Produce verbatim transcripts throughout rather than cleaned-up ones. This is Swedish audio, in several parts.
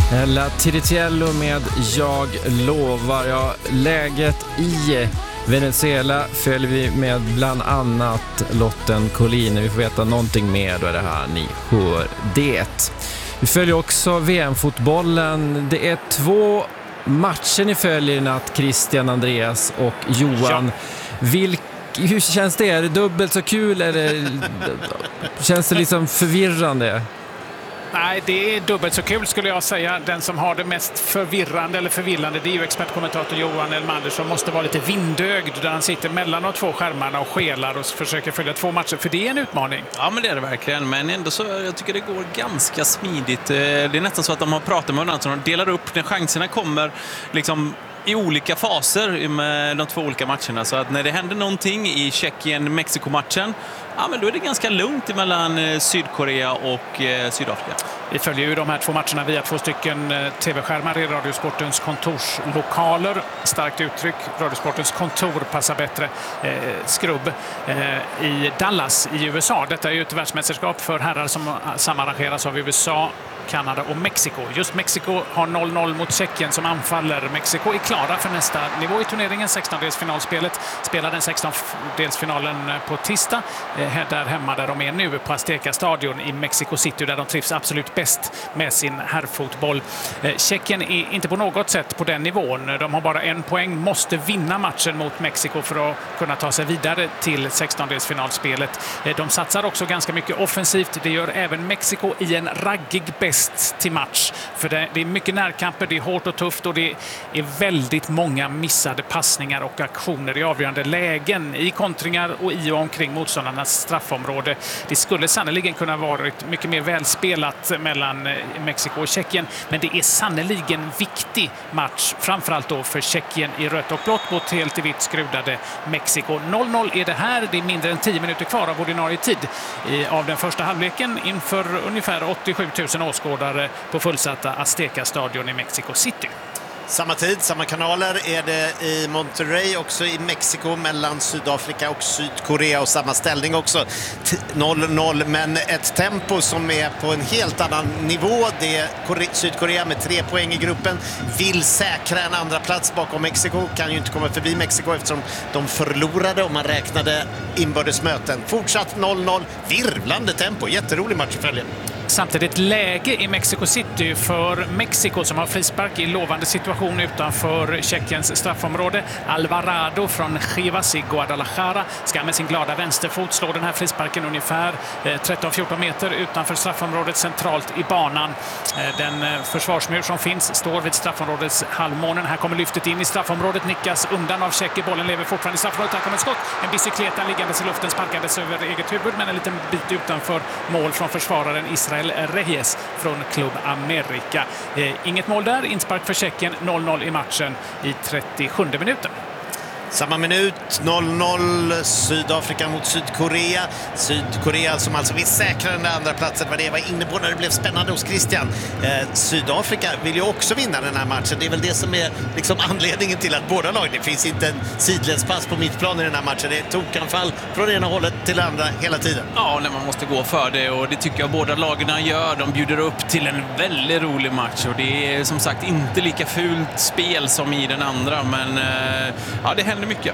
La Tiritiello med Jag lovar. Ja, läget i Venezuela följer vi med bland annat Lotten Collin. Vi får veta någonting mer, då är det här ni hör det. Vi följer också V M-fotbollen. Det är två matcher ni följer i natt, Christian, Andreas och Johan. Ja. Vilk, hur känns det? Är det dubbelt så kul eller känns det liksom förvirrande? Nej, det är dubbelt så kul skulle jag säga. Den som har det mest förvirrande eller förvillande, det är ju expertkommentator Johan Elmander, som måste vara lite vindögd där han sitter mellan de två skärmarna och skelar och försöker följa två matcher, för det är en utmaning. Ja, men det är det verkligen. Men ändå så, jag tycker det går ganska smidigt. Det är nästan så att de har pratat med varandra, så de delar upp när chanserna kommer liksom i olika faser med de två olika matcherna. Så att när det händer någonting i Tjeckien-Mexiko-matchen, ja, men då är det ganska lugnt mellan Sydkorea och eh, Sydafrika. Vi följer ju de här två matcherna via två stycken tv-skärmar i Radiosportens kontorslokaler. Starkt uttryck. Radiosportens kontor passar bättre. Eh, skrubb eh, i Dallas i U S A. Detta är ju ett världsmästerskap för herrar som samarrangeras av U S A, Kanada och Mexiko. Just Mexiko har noll noll mot Tjeckien som anfaller. Mexiko är klara för nästa nivå i turneringen. sextondelsfinalspelet spelar den sextondelsfinalen på tisdag. Eh, där hemma där de är nu på Azteca stadion i Mexico City, där de trivs absolut bäst med sin herrfotboll. Eh, Tjeckien är inte på något sätt på den nivån. De har bara en poäng, måste vinna matchen mot Mexiko för att kunna ta sig vidare till sextondelsfinalspelet. Eh, de satsar också ganska mycket offensivt. Det gör även Mexiko i en raggig bäst till match. För det, det är mycket närkamper, det är hårt och tufft och det är väldigt många missade passningar och aktioner i avgörande lägen, i kontringar och i och omkring motståndarnas straffområde. Det skulle sannoliken kunna varit mycket mer välspelat mellan Mexiko och Tjeckien, men det är sannoliken en viktig match, framförallt då för Tjeckien i rött och blått mot helt i vitt skrudade Mexiko. noll noll är det här, det är mindre än tio minuter kvar av ordinarie tid i, av den första halvleken inför ungefär åttiosju tusen åskådare på fullsatta Azteca stadion i Mexico City. Samma tid, samma kanaler är det i Monterrey, också i Mexiko, mellan Sydafrika och Sydkorea, och samma ställning också, noll noll, men ett tempo som är på en helt annan nivå. Det är Sydkorea med tre poäng i gruppen, vill säkra en andra plats bakom Mexiko, kan ju inte komma förbi Mexiko eftersom de förlorade om man räknade inbördesmöten. Fortsatt noll noll, virvlande tempo, jätterolig match att följa. Samtidigt läge i Mexico City för Mexiko som har frispark i lovande situation utanför Tjeckiens straffområde. Alvarado från Chivas i Guadalajara ska med sin glada vänsterfot slå den här frisparken ungefär tretton fjorton meter utanför straffområdet, centralt i banan. Den försvarsmur som finns står vid straffområdets halvmånen. Här kommer lyftet in i straffområdet, nickas undan av Tjeckien. Bollen lever fortfarande i straffområdet. Här kommer ett skott. En bicykleta liggandes i luften, sparkades över eget huvud, men en liten bit utanför mål från försvararen Israel Reyes från Club America. Eh, inget mål där, inspark för Tjeckien, noll noll i matchen i trettiosjunde minuten. Samma minut, noll noll, Sydafrika mot Sydkorea. Sydkorea som alltså vill säkra den andra platsen, vad det var inne på när det blev spännande hos Christian. Eh, Sydafrika vill ju också vinna den här matchen. Det är väl det som är liksom anledningen till att båda lag, det finns inte en sidledspass på mittplan i den här matchen. Det är tokanfall från ena hållet till andra hela tiden. Ja, när man måste gå för det, och det tycker jag båda lagen gör. De bjuder upp till en väldigt rolig match, och det är som sagt inte lika fult spel som i den andra, men eh, ja, det händer mycket.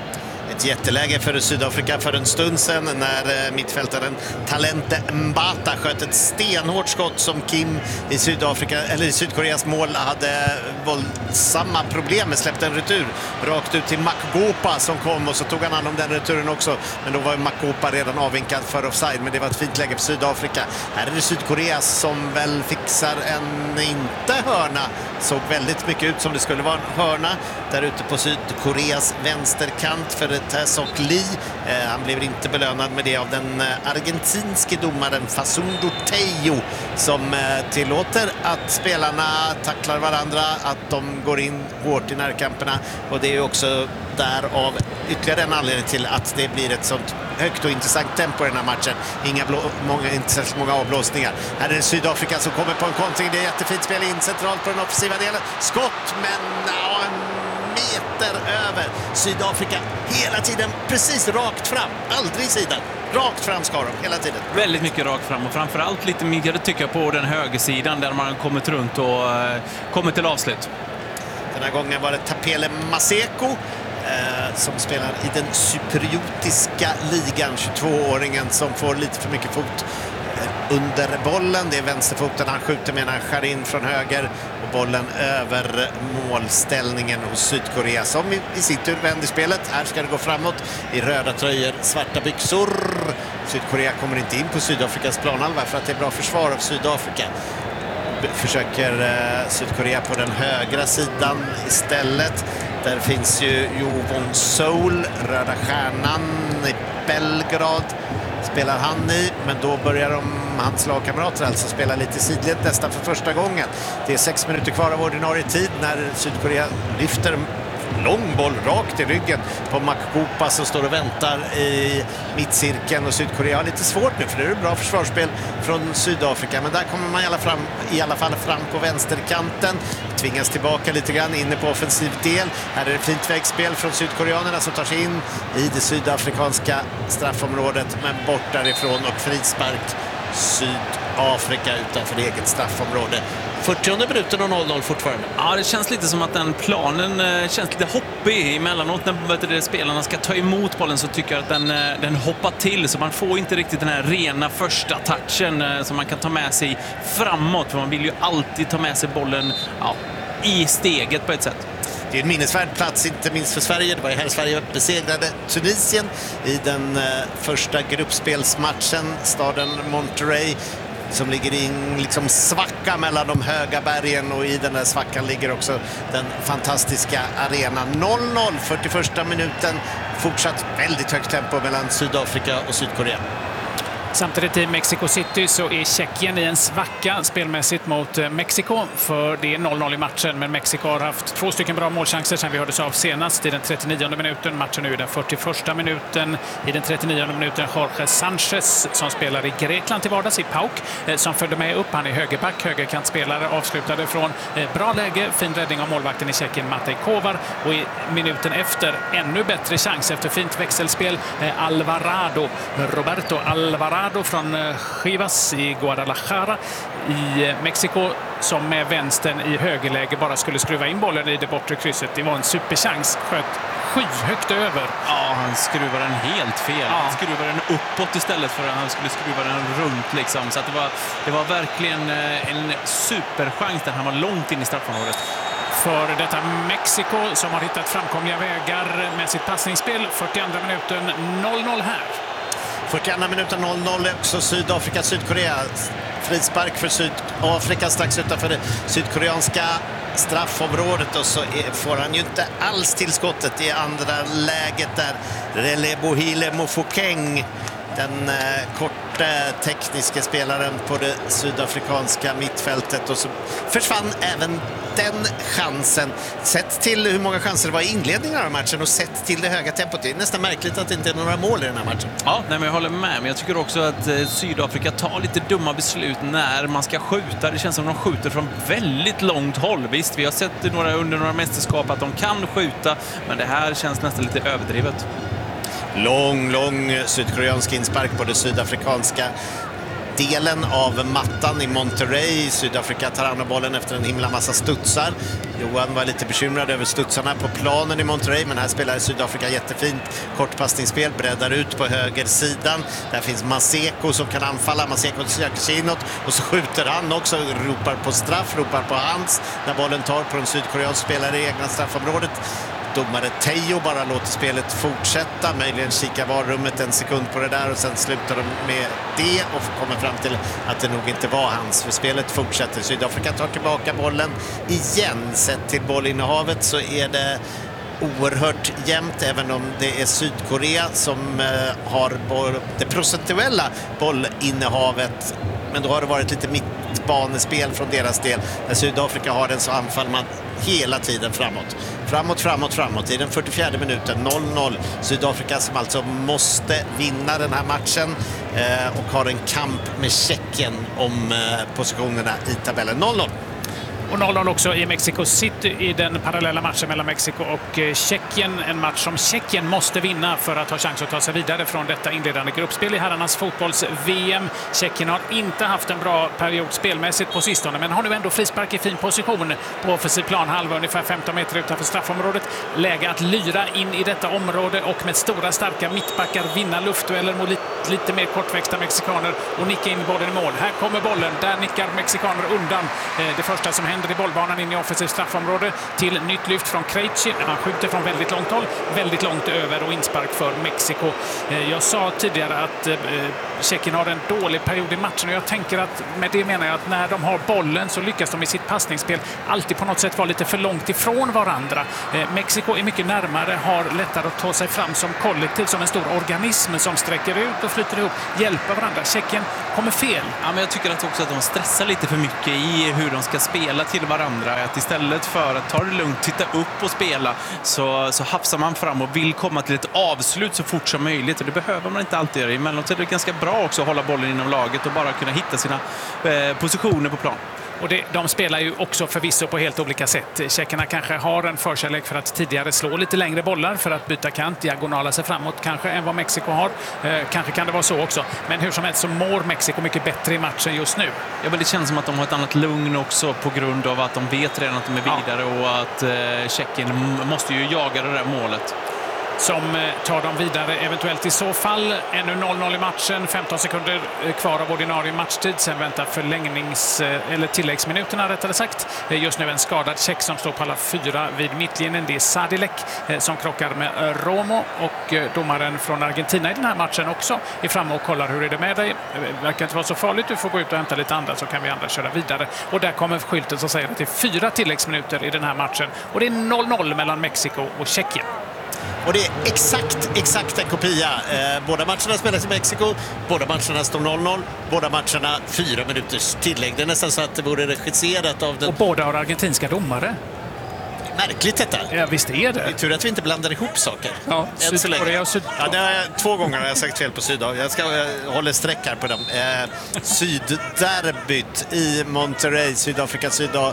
Ett jätteläge för Sydafrika för en stund sedan när mittfältaren Talente Mbata sköt ett stenhårt skott som Kim i Sydafrika, eller i Sydkoreas mål hade våldsamma problem med, släppte en retur rakt ut till Makopa som kom, och så tog han hand om den returen också, men då var Makopa redan avvinkad för offside, men det var ett fint läge för Sydafrika. Här är det Sydkorea som väl fixar en inte hörna, såg väldigt mycket ut som det skulle vara en hörna där ute på Sydkoreas vänsterkant för Tessok Lee. Eh, han blev inte belönad med det av den eh, argentinske domaren Facundo Tejo, som eh, tillåter att spelarna tacklar varandra, att de går in hårt i närkamperna, och det är ju också därav ytterligare en anledning till att det blir ett sånt högt och intressant tempo i den här matchen. Inga blå, många, inte särskilt många avblåsningar. Här är det Sydafrika som kommer på en kontring. Det är jättefint spel in centralt på den offensiva delen. Skott, men ja, meter över. Sydafrika hela tiden precis rakt fram, aldrig sidan. Rakt fram ska de hela tiden. Väldigt mycket rakt fram och framförallt lite mer tycker jag på den högersidan där man kommit runt och uh, kommit till avslut. Den här gången var det Tapele Maseko eh, som spelar i den cypriotiska ligan, tjugotvååringen som får lite för mycket fot eh, under bollen. Det är vänsterfoten han skjuter med när han skär in från höger och bollen över målställningen hos Sydkorea som i, i sitt tur vänder spelet. Här ska det gå framåt i röda tröjor, svarta byxor. Sydkorea kommer inte in på Sydafrikas planhalva för att det är bra försvar av Sydafrika. Försöker eh, Sydkorea på den högra sidan istället. Där finns ju Jovon Seoul, Röda Stjärnan i Belgrad spelar han i, men då börjar de, hans lagkamrater alltså spela lite sidled nästan för första gången. Det är sex minuter kvar av ordinarie tid när Sydkorea lyfter lång boll rakt i ryggen på Makupa som står och väntar i mittcirkeln, och Sydkorea har lite svårt nu för det är ett bra försvarsspel från Sydafrika, men där kommer man i alla, fram, i alla fall fram på vänsterkanten, tvingas tillbaka lite grann inne på offensiv del. Här är det fint vägspel från sydkoreanerna som tar sig in i det sydafrikanska straffområdet, men bort därifrån och frispark Sydafrika utanför eget straffområde. fyrtionde minuten och noll noll fortfarande. Ja, det känns lite som att den planen eh, känns lite hoppig emellanåt när det, spelarna ska ta emot bollen, så tycker jag att den, eh, den hoppar till, så man får inte riktigt den här rena första touchen eh, som man kan ta med sig framåt, för man vill ju alltid ta med sig bollen ja, i steget på ett sätt. Det är en minnesvärd plats, inte minst för Sverige. Det var ju här Sverige besegrade Tunisien i den eh, första gruppspelsmatchen, staden Monterrey som ligger i en liksom svacka mellan de höga bergen, och i den där svackan ligger också den fantastiska arenan. noll noll, fyrtioförsta minuten, fortsatt väldigt högt tempo mellan Sydafrika och Sydkorea. Samtidigt i Mexico City så är Tjeckien i en svacka spelmässigt mot Mexiko, för det är noll noll i matchen, men Mexiko har haft två stycken bra målchanser sen vi hördes av senast i den trettionionde minuten. Matchen nu i den fyrtioförsta minuten. I den trettionionde minuten Jorge Sanchez som spelar i Grekland till vardags i Pauk som följde med upp. Han är högerback, högerkantspelare, avslutade från bra läge, fin räddning av målvakten i Tjeckien Matej Kovar, och i minuten efter ännu bättre chans efter fint växelspel Alvarado, Roberto Alvarado från Chivas i Guadalajara i Mexiko, som med vänstern i högerläge bara skulle skruva in bollen i det bortre krysset. Det var en superchans, sköt skyhögt över. Ja, han skruvar den helt fel. Ja. Han skruvar den uppåt istället för att han skulle skruva den runt liksom. Så att det var, det var verkligen en superchans där han var långt in i straffområdet. För detta Mexiko som har hittat framkomliga vägar med sitt passningsspel. fyrtionde minuten noll noll här. fyrtionde minuten noll noll också Sydafrika, Sydkorea. Frispark för Sydafrika strax utanför det sydkoreanska straffområdet, och så är, får han ju inte alls tillskottet i andra läget där. Relebohile Mofokeng, den eh, korta tekniska spelaren på det sydafrikanska mittfältet, och så försvann även den chansen. Sett till hur många chanser det var i inledningen av matchen och sett till det höga tempot, det är nästan märkligt att det inte är några mål i den här matchen. Ja, nej, men jag håller med, men jag tycker också att eh, Sydafrika tar lite dumma beslut när man ska skjuta. Det känns som att de skjuter från väldigt långt håll. Visst, vi har sett några, under några mästerskap att de kan skjuta, men det här känns nästan lite överdrivet. Lång, lång sydkoreansk inspark på det sydafrikanska delen av mattan i Monterrey. Sydafrika tar an bollen efter en himla massa studsar. Johan var lite bekymrad över studsarna på planen i Monterrey, men här spelar Sydafrika jättefint kortpassningsspel, breddar ut på högersidan. Där finns Maseko som kan anfalla. Maseko söker sig inåt och så skjuter han också, ropar på straff, ropar på hands när bollen tar på en sydkoreansk spelare i egna straffområdet. Domare Teo bara låter spelet fortsätta, möjligen kika varummet en sekund på det där, och sen slutar de med det och kommer fram till att det nog inte var hans, för spelet fortsätter. Sydafrika tar tillbaka bollen igen. Sett till bollinnehavet så är det oerhört jämnt, även om det är Sydkorea som eh, har det procentuella bollinnehavet, men då har det varit lite mittbanespel från deras del. När Sydafrika har den så anfaller man hela tiden framåt. Framåt, framåt, framåt. I den fyrtiofjärde minuten noll noll. Sydafrika som alltså måste vinna den här matchen eh, och har en kamp med Tjeckien om eh, positionerna i tabellen. noll noll. Och noll noll också i Mexico City i den parallella matchen mellan Mexiko och Tjeckien. En match som Tjeckien måste vinna för att ha chans att ta sig vidare från detta inledande gruppspel i herrarnas fotbolls-V M. Tjeckien har inte haft en bra period spelmässigt på sistone, men har nu ändå frispark i fin position på offensiv plan, halva ungefär femton meter utanför straffområdet. Läge att lyra in i detta område och med stora starka mittbackar vinna luftdueller mot lite, lite mer kortväxta mexikaner och nicka in bollen i mål. Här kommer bollen, där nickar mexikaner undan det första som händer i bollbanan in i offensiv straffområde till nytt lyft från Krejci. Han skjuter från väldigt långt håll, väldigt långt över och inspark för Mexiko. Jag sa tidigare att Tjeckien har en dålig period i matchen och jag tänker att med det menar jag att när de har bollen så lyckas de i sitt passningsspel alltid på något sätt vara lite för långt ifrån varandra. Mexiko är mycket närmare, har lättare att ta sig fram som kollektiv, som en stor organism som sträcker ut och flyter ihop, hjälper varandra. Tjeckien kommer fel. Ja, men jag tycker att också att de stressar lite för mycket i hur de ska spela till varandra. Att istället för att ta det lugnt, titta upp och spela så, så hafsar man fram och vill komma till ett avslut så fort som möjligt. Och det behöver man inte alltid göra. Emellanåt är det ganska bra också att hålla bollen inom laget och bara kunna hitta sina eh, positioner på plan. Och det, de spelar ju också förvisso på helt olika sätt. Tjeckerna kanske har en förkärlek för att tidigare slå lite längre bollar för att byta kant, diagonala sig framåt kanske än vad Mexiko har. Eh, kanske kan det vara så också. Men hur som helst så mår Mexiko mycket bättre i matchen just nu. Ja, men det känns som att de har ett annat lugn också på grund av att de vet redan att de är vidare ja. och att eh, Tjeckien måste ju jaga det där målet. Som tar dem vidare eventuellt i så fall. Ännu noll noll i matchen, femton sekunder kvar av ordinarie matchtid. Sen väntar förlängnings- eller tilläggsminuterna rättare sagt. Just nu en skadad tjeck som står på alla fyra vid mittlinjen. Det är Sadilek som krockar med Romo och domaren från Argentina i den här matchen också är framme och kollar hur är det med dig. Det verkar inte vara så farligt, du får gå ut och hämta lite andra så kan vi andra köra vidare. Och där kommer skylten som säger att det är fyra tilläggsminuter i den här matchen. Och det är noll noll mellan Mexiko och Tjeckien. Och det är exakt, exakt en kopia. Eh, båda matcherna spelas i Mexiko, båda matcherna står noll noll, båda matcherna fyra minuters tillägg. Det är nästan så att det vore regisserat av den... Och båda har argentinska domare. Märkligt detta. Ja, visst är det. Det är tur att vi inte blandar ihop saker. Ja, Sydkorea och Syd... ja, det har jag, två gånger har jag sagt fel på Sydafrika. Jag ska jag håller streck här på dem. Eh, Sydderbyt i Monterrey, Sydafrika,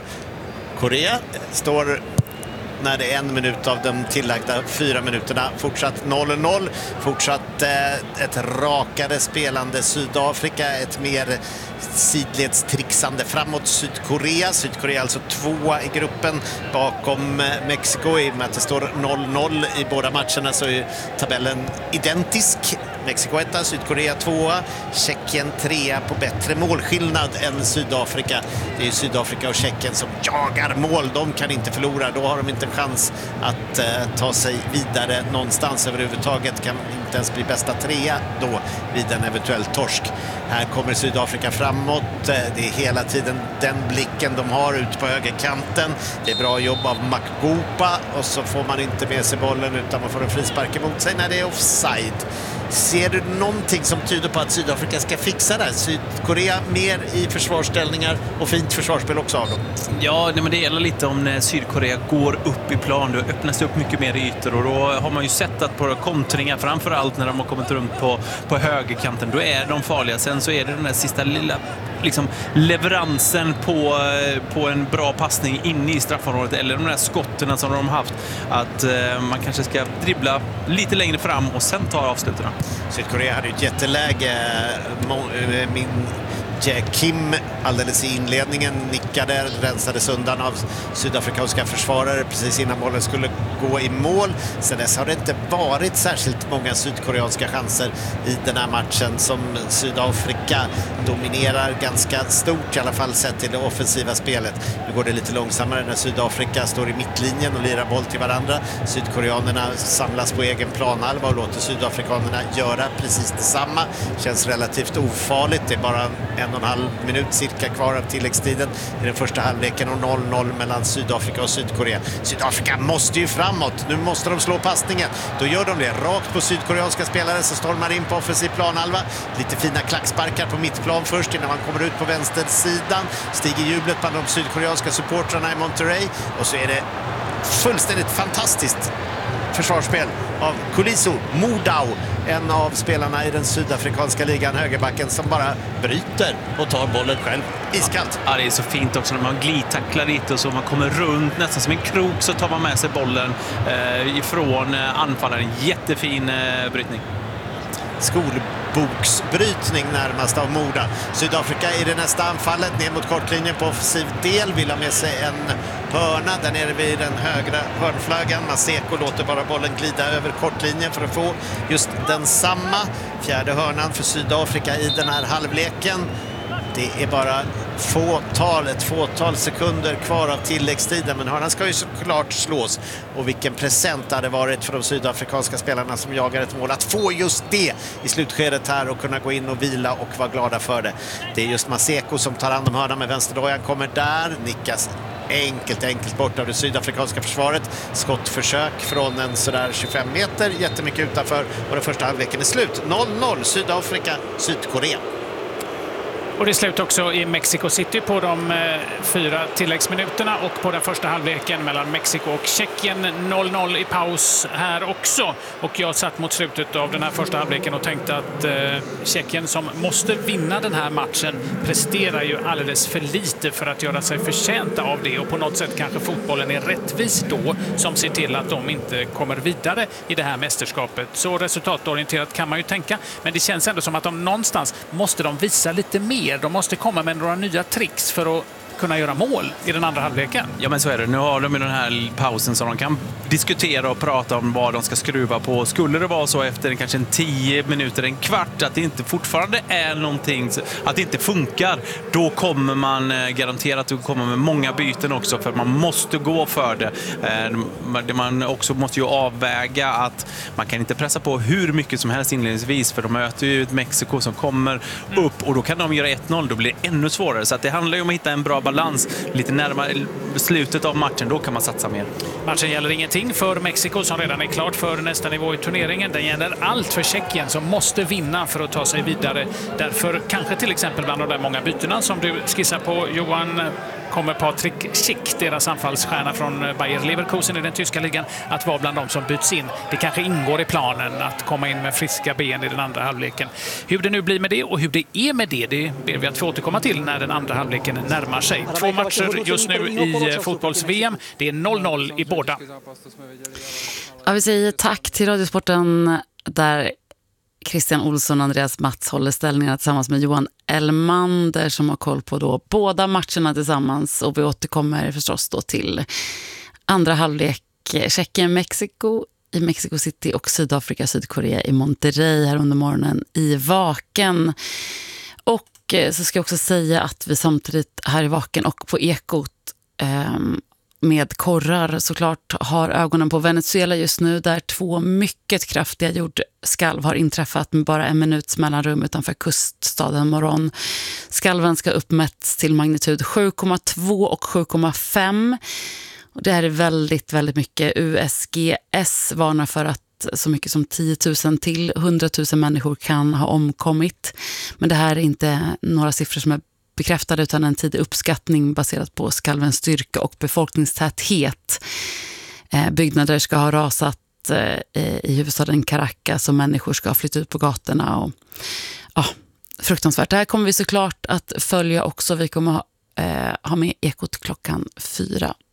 Sydkorea står... när det är en minut av de tillagda fyra minuterna. Fortsatt noll noll. Fortsatt eh, ett rakare spelande Sydafrika. Ett mer sidledstrixande framåt Sydkorea. Sydkorea alltså tvåa i gruppen bakom eh, Mexiko. I och med att det står noll noll i båda matcherna så är tabellen identisk. Mexiko etta, Sydkorea tvåa, Tjeckien trea på bättre målskillnad än Sydafrika. Det är ju Sydafrika och Tjeckien som jagar mål. De kan inte förlora, då har de inte en chans att eh, ta sig vidare någonstans överhuvudtaget. Kan inte ens bli bästa trea då vid en eventuell torsk. Här kommer Sydafrika framåt. Det är hela tiden den blicken de har ut på högerkanten. Det är bra jobb av Makgopa och så får man inte med sig bollen utan man får en frispark emot sig när det är offside. Ser du någonting som tyder på att Sydafrika ska fixa det? Sydkorea mer i försvarsställningar och fint försvarsspel också av dem. Ja, men det gäller lite om när Sydkorea går upp i plan. Då öppnas upp mycket mer ytor och då har man ju sett att på kontringar, framförallt när de har kommit runt på, på högerkanten, då är de farliga. Sen så är det den där sista lilla liksom, leveransen på, på en bra passning inne i straffområdet eller de där skotterna som de har haft. Att eh, man kanske ska dribbla lite längre fram och sen ta avslutarna. Sydkorea hade ju ett jätteläge. Min Kim alldeles i inledningen nickade, rensades undan av sydafrikanska försvarare precis innan bollen skulle gå i mål. Sen dess har det inte varit särskilt många sydkoreanska chanser i den här matchen som Sydafrika dominerar ganska stort, i alla fall sett till det offensiva spelet. Nu går det lite långsammare när Sydafrika står i mittlinjen och lirar boll till varandra. Sydkoreanerna samlas på egen planhalva och låter sydafrikanerna göra precis detsamma. Känns relativt ofarligt. Det är bara en och en halv minut cirka kvar av tilläggstiden i den första halvleken och noll noll mellan Sydafrika och Sydkorea. Sydafrika måste ju framåt. Nu måste de slå passningen. Då gör de det rakt på sydkoreanska spelare som stormar in på offensiv planhalva. Lite fina klacksparkar på mittplan först innan man kommer ut på vänstersidan. Stiger jublet bland de sydkoreanska supportrarna i Monterrey och så är det fullständigt fantastiskt försvarsspel av Kuliso Modau, en av spelarna i den sydafrikanska ligan, högerbacken som bara bryter och tar bollen själv iskallt. Ja, det är så fint också när man glidtacklar lite och så man kommer runt nästan som en krok, så tar man med sig bollen eh, ifrån eh, anfallaren. Jättefin eh, brytning. Skolboksbrytning närmast av Moda. Sydafrika i det nästa anfallet ner mot kortlinjen på offensiv del, vill ha med sig en hörna där nere vid den högra hörnflaggan. Maseko låter bara bollen glida över kortlinjen för att få just den samma fjärde hörnan för Sydafrika i den här halvleken. Det är bara fåtal, ett fåtal sekunder kvar av tilläggstiden, men hörnan ska ju såklart slås. Och vilken present det hade varit för de sydafrikanska spelarna som jagar ett mål att få just det i slutskedet här och kunna gå in och vila och vara glada för det. Det är just Maseko som tar hand om hörnan med vänsterdojan, kommer där, nickas enkelt, enkelt bort av det sydafrikanska försvaret. Skottförsök från en sådär tjugofem meter, jättemycket utanför, och den första halvleken är slut. noll noll Sydafrika, Sydkorea. Och det är slut också i Mexico City på de eh, fyra tilläggsminuterna och på den första halvleken mellan Mexiko och Tjeckien. noll noll i paus här också. Och jag satt mot slutet av den här första halvleken och tänkte att eh, Tjeckien, som måste vinna den här matchen, presterar ju alldeles för lite för att göra sig förtjänta av det. Och på något sätt kanske fotbollen är rättvis då, som ser till att de inte kommer vidare i det här mästerskapet. Så resultatorienterat kan man ju tänka. Men det känns ändå som att de någonstans måste de visa lite mer. De måste komma med några nya tricks för att kunna göra mål i den andra halvleken. Ja, men så är det. Nu har de i den här pausen så de kan diskutera och prata om vad de ska skruva på. Skulle det vara så efter kanske en tio minuter, en kvart, att det inte fortfarande är någonting, att det inte funkar, då kommer man garanterat att komma med många byten också, för man måste gå för det. Man också måste ju avväga att man kan inte pressa på hur mycket som helst inledningsvis, för de möter ju ett Mexiko som kommer upp och då kan de göra ett noll, då blir det ännu svårare. Så att det handlar ju om att hitta en bra balans lite närmare slutet av matchen, då kan man satsa mer. Matchen gäller ingenting för Mexiko som redan är klart för nästa nivå i turneringen. Den gäller allt för Tjeckien som måste vinna för att ta sig vidare. Därför kanske till exempel bland de där många bytena som du skissar på, Johan, kommer Patrik Schick, deras anfallsstjärna från Bayer Leverkusen i den tyska ligan, att vara bland de som byts in. Det kanske ingår i planen att komma in med friska ben i den andra halvleken. Hur det nu blir med det och hur det är med det, det ber vi att få återkomma till när den andra halvleken närmar sig. Två matcher just nu i fotbolls-V M. Det är noll noll i båda. Ja, vi säger tack till Radiosporten där Christian Olsson och Andreas Mats håller ställningarna tillsammans med Johan Elmander som har koll på då båda matcherna tillsammans, och vi återkommer förstås då till andra halvlek Tjeckien, Mexiko i Mexico City och Sydafrika, Sydkorea i Monterrey här under morgonen i Vaken. Och så ska jag också säga att vi samtidigt här i Vaken och på Ekot eh, med korrar såklart har ögonen på Venezuela just nu, där två mycket kraftiga jordskalv har inträffat med bara en minuts mellanrum utanför kuststaden Morón. Skalven ska uppmätts till magnitud sju komma två och sju komma fem. Och det här är väldigt, väldigt mycket. U S G S varnar för att så mycket som tio tusen till hundra tusen människor kan ha omkommit. Men det här är inte några siffror som är bekräftade utan en tidig uppskattning baserat på skalvens styrka och befolkningstäthet. Eh, byggnader ska ha rasat eh, i huvudstaden Caracas och människor ska ha flyttat ut på gatorna. Och, ja, fruktansvärt. Det här kommer vi såklart att följa också. Vi kommer ha, eh, ha med Ekot klockan fyra.